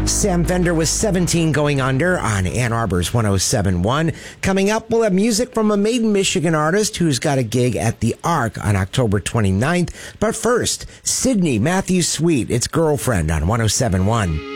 Sam Fender with 17 Going Under on Ann Arbor's 107.1. Coming up, we'll have music from a Maiden, Michigan artist who's got a gig at the Arc on October 29th. But first, Sydney Matthews Sweet, its Girlfriend on 107.1.